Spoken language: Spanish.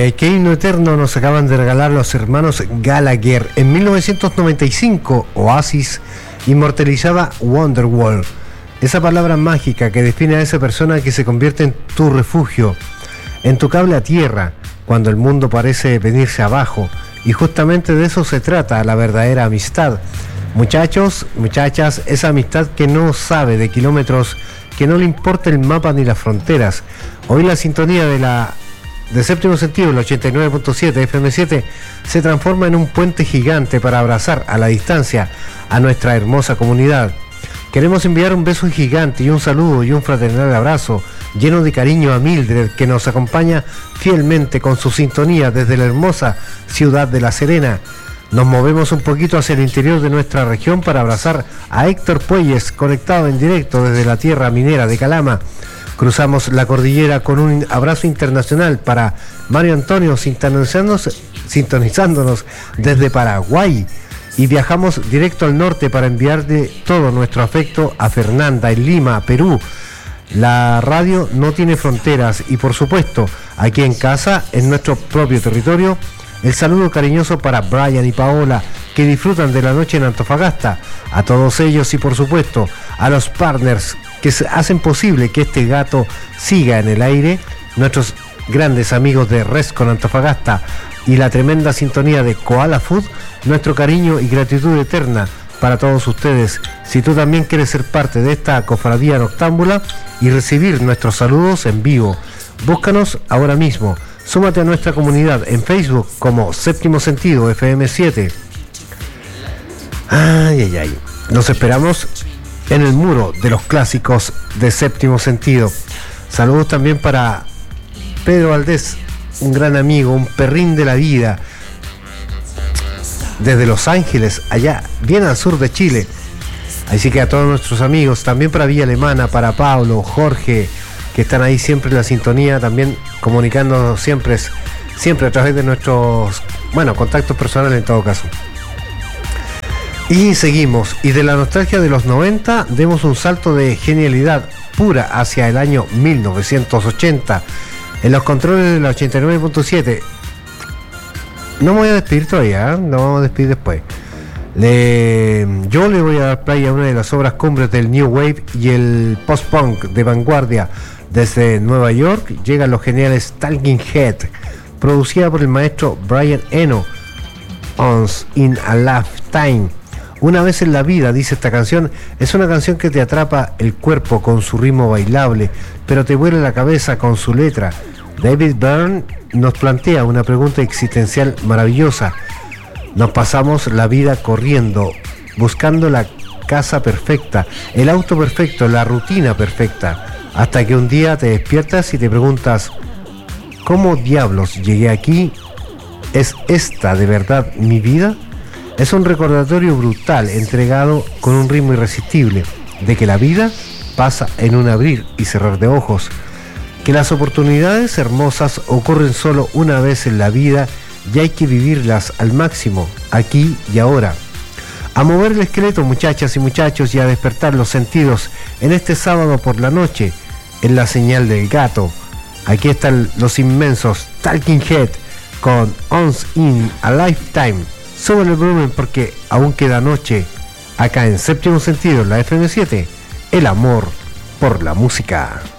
Qué himno eterno nos acaban de regalar los hermanos Gallagher. En 1995, Oasis inmortalizaba Wonderwall, esa palabra mágica que define a esa persona que se convierte en tu refugio, en tu cable a tierra, cuando el mundo parece venirse abajo. Y justamente de eso se trata la verdadera amistad. Muchachos, muchachas, esa amistad que no sabe de kilómetros, que no le importa el mapa ni las fronteras. Hoy la sintonía de Séptimo Sentido, el 89.7 FM7, se transforma en un puente gigante para abrazar a la distancia a nuestra hermosa comunidad. Queremos enviar un beso gigante y un saludo y un fraternal abrazo lleno de cariño a Mildred, que nos acompaña fielmente con su sintonía desde la hermosa ciudad de La Serena. Nos movemos un poquito hacia el interior de nuestra región para abrazar a Héctor Puelles, conectado en directo desde la tierra minera de Calama. Cruzamos la cordillera con un abrazo internacional para Mario Antonio, sintonizándonos desde Paraguay. Y viajamos directo al norte para enviarle todo nuestro afecto a Fernanda en Lima, Perú. La radio no tiene fronteras y, por supuesto, aquí en casa, en nuestro propio territorio, el saludo cariñoso para Brian y Paola, que disfrutan de la noche en Antofagasta. A todos ellos y, por supuesto, a los partners que hacen posible que este gato siga en el aire, nuestros grandes amigos de Rescon Antofagasta y la tremenda sintonía de Koala Food, nuestro cariño y gratitud eterna para todos ustedes. Si tú también quieres ser parte de esta cofradía noctámbula y recibir nuestros saludos en vivo, búscanos ahora mismo. Súmate a nuestra comunidad en Facebook como Séptimo Sentido FM7. Ay, ay, ay. Los esperamos en el muro de los clásicos de Séptimo Sentido. Saludos también para Pedro Valdés, un gran amigo, un perrín de la vida, desde Los Ángeles, allá bien al sur de Chile. Así que a todos nuestros amigos, también para Villa Alemana, para Pablo, Jorge, que están ahí siempre en la sintonía, también comunicándonos siempre a través de nuestros, contactos personales en todo caso. Y seguimos, y de la nostalgia de los 90 demos un salto de genialidad pura hacia el año 1980. En los controles de la 89.7. No me voy a despedir todavía, no vamos a despedir después. Yo le voy a dar play a una de las obras cumbres del New Wave y el post-punk de vanguardia. Desde Nueva York llegan los geniales Talking Head, producida por el maestro Brian Eno. Once in a Lifetime. Una vez en la vida, dice esta canción, es una canción que te atrapa el cuerpo con su ritmo bailable, pero te vuela la cabeza con su letra. David Byrne nos plantea una pregunta existencial maravillosa. Nos pasamos la vida corriendo, buscando la casa perfecta, el auto perfecto, la rutina perfecta, hasta que un día te despiertas y te preguntas, ¿cómo diablos llegué aquí? ¿Es esta de verdad mi vida? Es un recordatorio brutal, entregado con un ritmo irresistible, de que la vida pasa en un abrir y cerrar de ojos, que las oportunidades hermosas ocurren solo una vez en la vida y hay que vivirlas al máximo, aquí y ahora. A mover el esqueleto, muchachas y muchachos, y a despertar los sentidos en este sábado por la noche, en la señal del gato. Aquí están los inmensos Talking Head con Once in a Lifetime. Sube el volumen porque aún queda noche. Acá en Séptimo Sentido, la FM7, el amor por la música.